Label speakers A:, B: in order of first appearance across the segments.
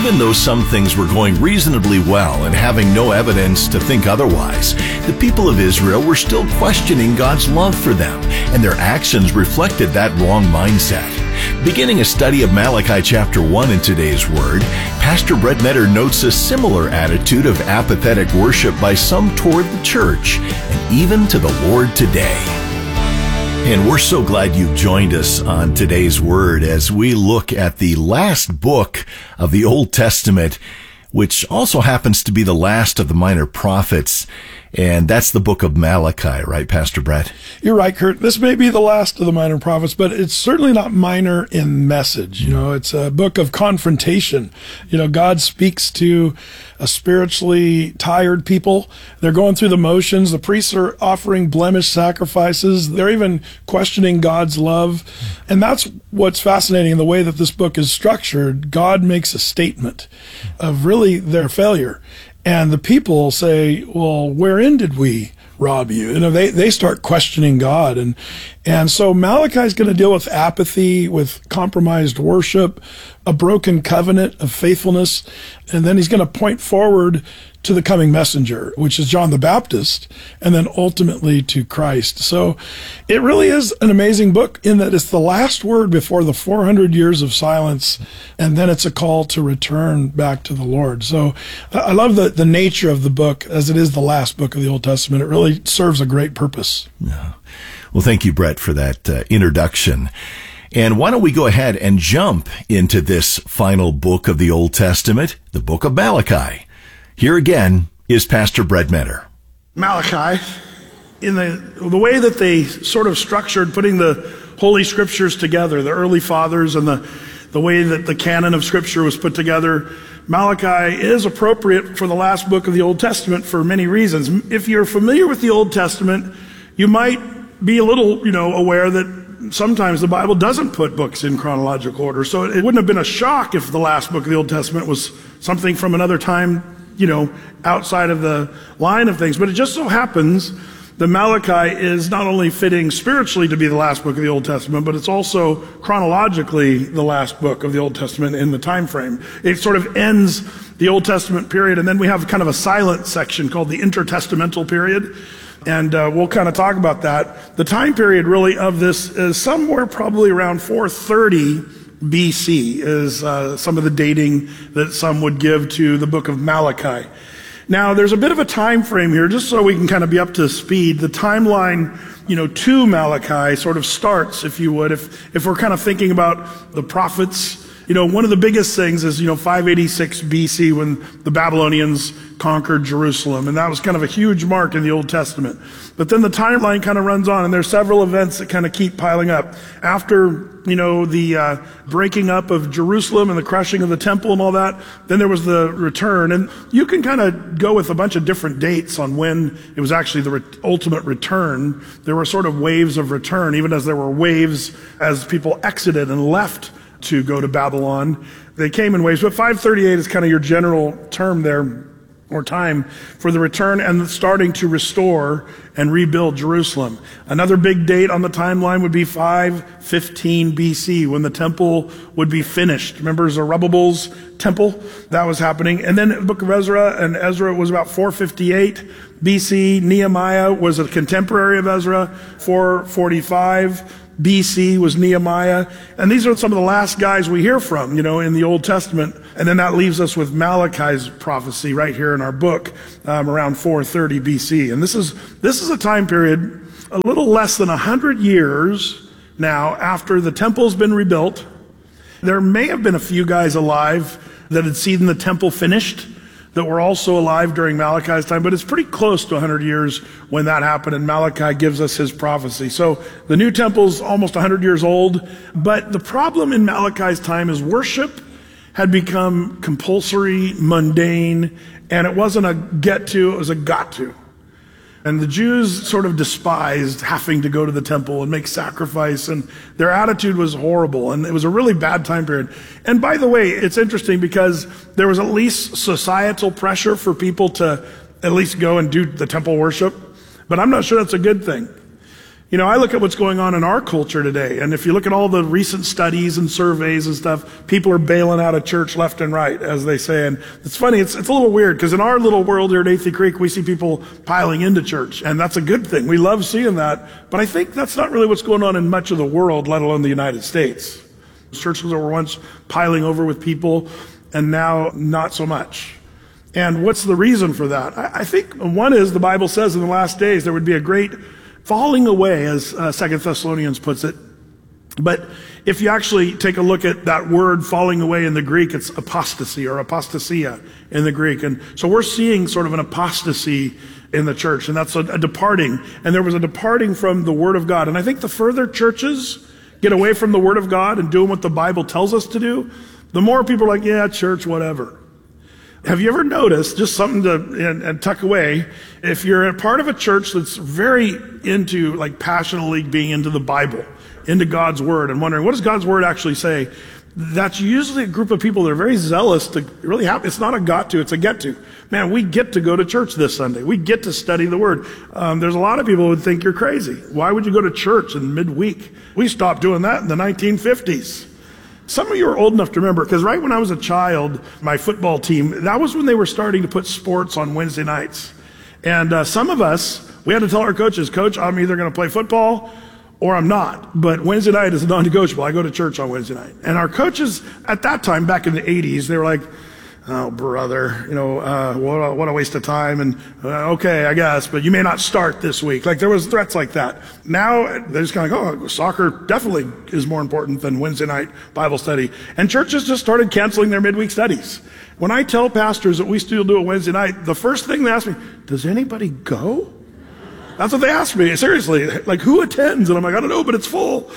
A: Even though some things were going reasonably well and having no evidence to think otherwise, the people of Israel were still questioning God's love for them, and their actions reflected that wrong mindset. Beginning a study of Malachi chapter 1 in today's Word, Pastor Brett Metter notes a similar attitude of apathetic worship by some toward the church and even to the Lord today. And we're so glad you've joined us on today's Word as we look at the last book of the Old Testament, which also happens to be the last of the minor prophets. And that's the book of Malachi, right, Pastor Brett?
B: You're right, Kurt. This may be the last of the minor prophets, but it's certainly not minor in message. It's a book of confrontation. God speaks to a spiritually tired people. They're going through the motions. The priests are offering blemished sacrifices. They're even questioning God's love. And that's what's fascinating in the way that this book is structured. God makes a statement of really their failure. And the people say, well, wherein did we rob you? They start questioning God. And so Malachi is going to deal with apathy, with compromised worship, a broken covenant of faithfulness. And then he's going to point forward to the coming messenger, which is John the Baptist, and then ultimately to Christ. So it really is an amazing book in that it's the last word before the 400 years of silence, and then it's a call to return back to the Lord. So I love the nature of the book, as it is the last book of the Old Testament. It really serves a great purpose.
A: Yeah. Well, thank you, Brett, for that introduction. And why don't we go ahead and jump into this final book of the Old Testament, the book of Malachi. Here again is Pastor Brett Metter.
B: Malachi, in the way that they sort of structured putting the Holy Scriptures together, the early fathers, and the way that the canon of Scripture was put together, Malachi is appropriate for the last book of the Old Testament for many reasons. If you're familiar with the Old Testament, you might be a little, aware that sometimes the Bible doesn't put books in chronological order. So it wouldn't have been a shock if the last book of the Old Testament was something from another time, outside of the line of things. But it just so happens that Malachi is not only fitting spiritually to be the last book of the Old Testament, but it's also chronologically the last book of the Old Testament in the time frame. It sort of ends the Old Testament period, and then we have kind of a silent section called the intertestamental period. And we'll kind of talk about that. The time period really of this is somewhere probably around 430 BC is some of the dating that some would give to the book of Malachi. Now, there's a bit of a time frame here, just so we can kind of be up to speed. The timeline, to Malachi sort of starts, if you would, if we're kind of thinking about the prophets. One of the biggest things is, 586 BC when the Babylonians conquered Jerusalem. And that was kind of a huge mark in the Old Testament. But then the timeline kind of runs on, and there's several events that kind of keep piling up. After, the breaking up of Jerusalem and the crushing of the temple and all that, then there was the return. And you can kind of go with a bunch of different dates on when it was actually the ultimate return. There were sort of waves of return, even as there were waves as people exited and left to go to Babylon. They came in waves, but 538 is kind of your general term there, or time for the return and starting to restore and rebuild Jerusalem. Another big date on the timeline would be 515 BC, when the temple would be finished. Remember Zerubbabel's temple? That was happening. And then the book of Ezra was about 458 BC. Nehemiah was a contemporary of Ezra. 445 BC was Nehemiah. And these are some of the last guys we hear from, in the Old Testament. And then that leaves us with Malachi's prophecy right here in our book, around 430 BC. And this is a time period a little less than 100 years now after the temple's been rebuilt. There may have been a few guys alive that had seen the temple finished that were also alive during Malachi's time, but it's pretty close to 100 years when that happened, and Malachi gives us his prophecy. So the new temple's almost 100 years old, but the problem in Malachi's time is worship had become compulsory, mundane, and it wasn't a get to, it was a got to. And the Jews sort of despised having to go to the temple and make sacrifice, and their attitude was horrible, and it was a really bad time period. And by the way, it's interesting because there was at least societal pressure for people to at least go and do the temple worship, but I'm not sure that's a good thing. You know, I look at what's going on in our culture today, and if you look at all the recent studies and surveys and stuff, people are bailing out of church left and right, as they say. And it's funny, it's a little weird, because in our little world here at Athey Creek, we see people piling into church, and that's a good thing. We love seeing that, but I think that's not really what's going on in much of the world, let alone the United States. Churches that were once piling over with people, and now not so much. And what's the reason for that? I think one is the Bible says in the last days there would be a great falling away, as 2 Thessalonians puts it. But if you actually take a look at that word falling away in the Greek, it's apostasy or apostasia in the Greek. And so we're seeing sort of an apostasy in the church, and that's a departing. And there was a departing from the Word of God. And I think the further churches get away from the Word of God and doing what the Bible tells us to do, the more people are like, yeah, church, whatever. Have you ever noticed, just something to and tuck away, if you're a part of a church that's very into, like passionately being into the Bible, into God's Word, and wondering, what does God's Word actually say? That's usually a group of people that are very zealous to really happen. It's not a got to, it's a get to. Man, we get to go to church this Sunday. We get to study the Word. There's a lot of people who would think you're crazy. Why would you go to church in midweek? We stopped doing that in the 1950s. Some of you are old enough to remember, because right when I was a child, my football team, that was when they were starting to put sports on Wednesday nights. And some of us, we had to tell our coaches, Coach, I'm either going to play football or I'm not. But Wednesday night is non-negotiable. I go to church on Wednesday night. And our coaches at that time, back in the 80s, they were like, oh, brother, what a waste of time. And okay, I guess, but you may not start this week. Like there was threats like that. Now they're just kind of like, oh, soccer definitely is more important than Wednesday night Bible study. And churches just started canceling their midweek studies. When I tell pastors that we still do a Wednesday night, the first thing they ask me, does anybody go? That's what they ask me. Seriously, like who attends? And I'm like, I don't know, but it's full.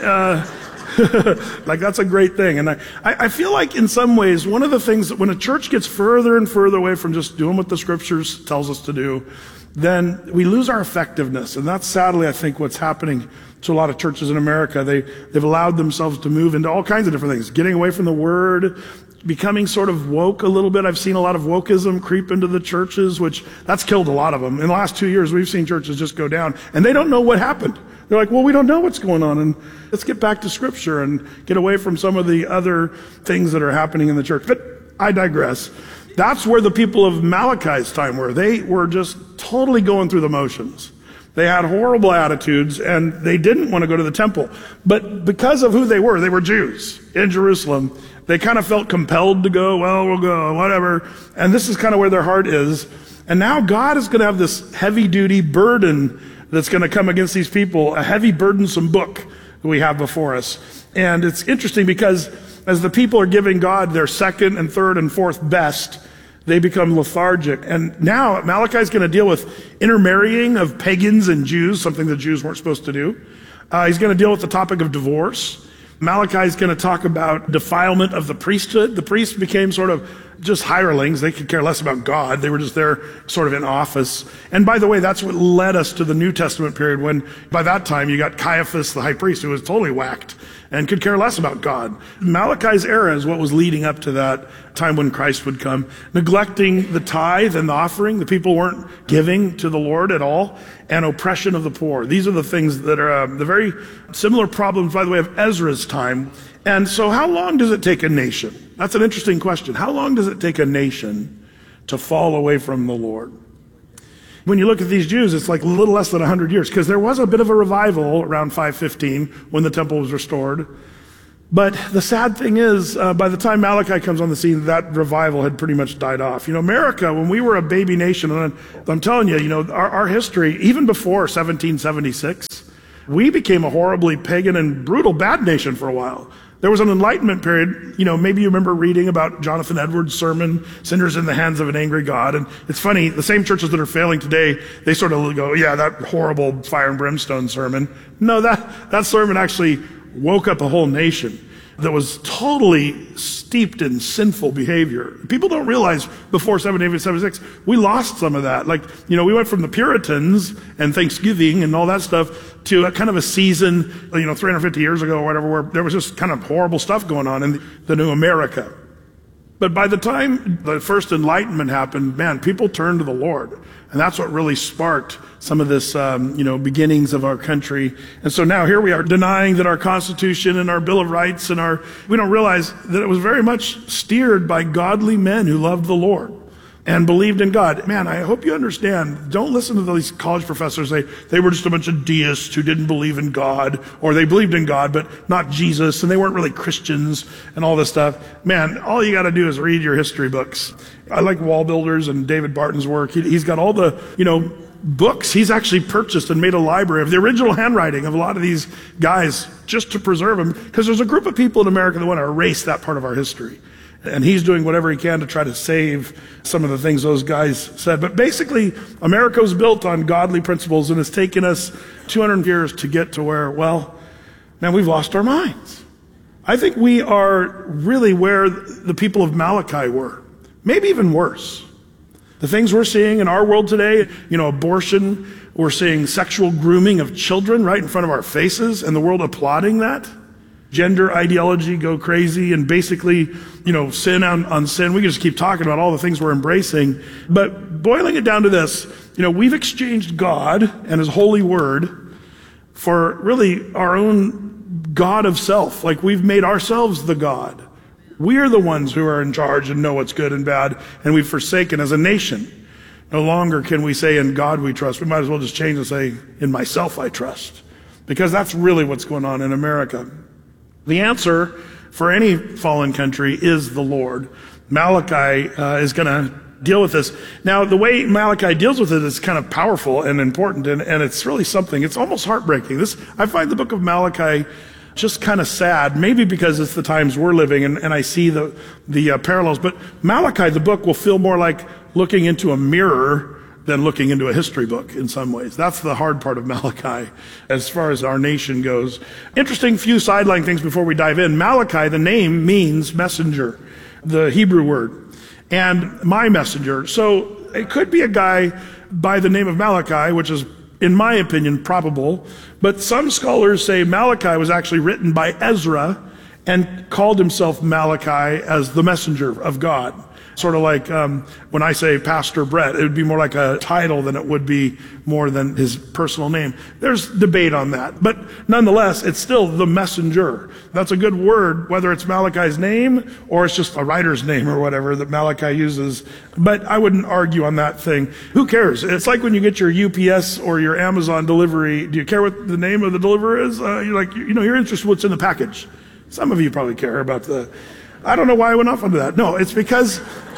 B: Like that's a great thing. And I feel like in some ways, one of the things that when a church gets further and further away from just doing what the scriptures tells us to do, then we lose our effectiveness. And that's sadly, I think, what's happening to a lot of churches in America. They've allowed themselves to move into all kinds of different things, getting away from the Word, becoming sort of woke a little bit. I've seen a lot of wokeism creep into the churches, which that's killed a lot of them. In the last 2 years, we've seen churches just go down, and they don't know what happened. They're like, well, we don't know what's going on, and let's get back to Scripture and get away from some of the other things that are happening in the church. But I digress. That's where the people of Malachi's time were. They were just totally going through the motions. They had horrible attitudes, and they didn't want to go to the temple. But because of who they were Jews in Jerusalem, they kind of felt compelled to go, well, we'll go, whatever. And this is kind of where their heart is. And now God is going to have this heavy-duty burden that's going to come against these people, a heavy, burdensome book that we have before us. And it's interesting because as the people are giving God their second and third and fourth best, they become lethargic. And now Malachi is going to deal with intermarrying of pagans and Jews, something the Jews weren't supposed to do. He's going to deal with the topic of divorce. Malachi is going to talk about defilement of the priesthood. The priests became sort of just hirelings. They could care less about God. They were just there sort of in office. And by the way, that's what led us to the New Testament period when by that time you got Caiaphas, the high priest, who was totally whacked and could care less about God. Malachi's era is what was leading up to that time when Christ would come. Neglecting the tithe and the offering. The people weren't giving to the Lord at all. And oppression of the poor. These are the things that are the very similar problems, by the way, of Ezra's time. And so how long does it take a nation? That's an interesting question. How long does it take a nation to fall away from the Lord? When you look at these Jews, it's like a little less than 100 years, because there was a bit of a revival around 515 when the temple was restored. But the sad thing is, by the time Malachi comes on the scene, that revival had pretty much died off. You know, America, when we were a baby nation, and I'm telling you, our history, even before 1776, we became a horribly pagan and brutal bad nation for a while. There was an Enlightenment period, maybe you remember reading about Jonathan Edwards' sermon, Sinners in the Hands of an Angry God. And it's funny, the same churches that are failing today, they sort of go, yeah, that horrible fire and brimstone sermon. No, that sermon actually woke up a whole nation that was totally steeped in sinful behavior. People don't realize before 1776, we lost some of that. Like, we went from the Puritans and Thanksgiving and all that stuff to a kind of a season, 350 years ago or whatever, where there was just kind of horrible stuff going on in the new America. But by the time the first Enlightenment happened, man, people turned to the Lord. And that's what really sparked some of this, beginnings of our country. And so now here we are denying that our Constitution and our Bill of Rights we don't realize that it was very much steered by godly men who loved the Lord and believed in God. Man, I hope you understand. Don't listen to these college professors say they were just a bunch of deists who didn't believe in God, or they believed in God, but not Jesus, and they weren't really Christians and all this stuff. Man, all you got to do is read your history books. I like Wall Builders and David Barton's work. He's got all the, books. He's actually purchased and made a library of the original handwriting of a lot of these guys just to preserve them, because there's a group of people in America that want to erase that part of our history. And he's doing whatever he can to try to save some of the things those guys said. But basically, America was built on godly principles, and it's taken us 200 years to get to where, man, we've lost our minds. I think we are really where the people of Malachi were, maybe even worse. The things we're seeing in our world today, abortion, we're seeing sexual grooming of children right in front of our faces, and the world applauding that. Gender ideology go crazy, and basically, sin on sin. We can just keep talking about all the things we're embracing. But boiling it down to this, we've exchanged God and His holy word for really our own God of self. Like we've made ourselves the God. We're the ones who are in charge and know what's good and bad, and we've forsaken as a nation. No longer can we say, in God we trust. We might as well just change and say, in myself I trust. Because that's really what's going on in America. The answer for any fallen country is the Lord. Malachi is going to deal with this. Now, the way Malachi deals with it is kind of powerful and important, and it's really something. It's almost heartbreaking. I find the book of Malachi just kind of sad, maybe because it's the times we're living, and I see the parallels. But Malachi, the book, will feel more like looking into a mirror than looking into a history book in some ways. That's the hard part of Malachi as far as our nation goes. Interesting few sideline things before we dive in. Malachi, the name, means messenger, the Hebrew word, and my messenger. So it could be a guy by the name of Malachi, which is, in my opinion, probable. But some scholars say Malachi was actually written by Ezra and called himself Malachi as the messenger of God. Sort of like when I say Pastor Brett, it would be more like a title than it would be more than his personal name. There's debate on that. But nonetheless, it's still the messenger. That's a good word, whether it's Malachi's name or it's just a writer's name or whatever that Malachi uses. But I wouldn't argue on that thing. Who cares? It's like when you get your UPS or your Amazon delivery. Do you care what the name of the deliverer is? You're interested in what's in the package. Some of you probably care about I don't know why I went off onto that. No, it's because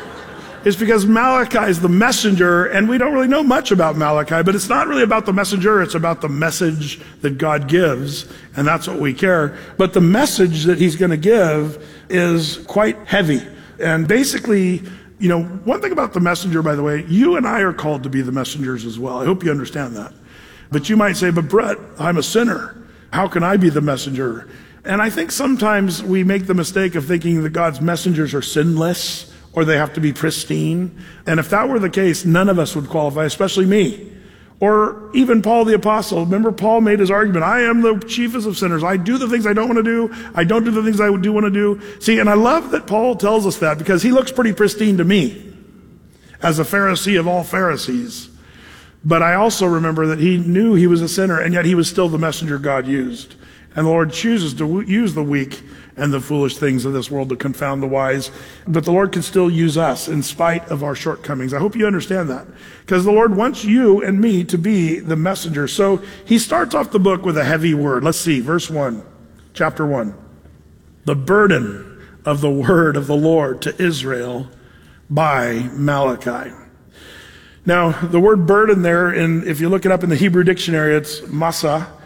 B: Malachi is the messenger, and we don't really know much about Malachi, but it's not really about the messenger, it's about the message that God gives, and that's what we care. But the message that he's going to give is quite heavy. And basically, one thing about the messenger, by the way, you and I are called to be the messengers as well. I hope you understand that. But you might say, but Brett, I'm a sinner. How can I be the messenger? And I think sometimes we make the mistake of thinking that God's messengers are sinless or they have to be pristine. And if that were the case, none of us would qualify, especially me. Or even Paul the Apostle. Remember, Paul made his argument, I am the chiefest of sinners. I do the things I don't want to do. I don't do the things I do want to do. See, and I love that Paul tells us that because he looks pretty pristine to me as a Pharisee of all Pharisees. But I also remember that he knew he was a sinner, and yet he was still the messenger God used. And the Lord chooses to use the weak and the foolish things of this world to confound the wise. But the Lord can still use us in spite of our shortcomings. I hope you understand that. Because the Lord wants you and me to be the messenger. So he starts off the book with a heavy word. Let's see, verse 1, chapter 1. The burden of the word of the Lord to Israel by Malachi. Now, the word burden there, if you look it up in the Hebrew dictionary, it's masa.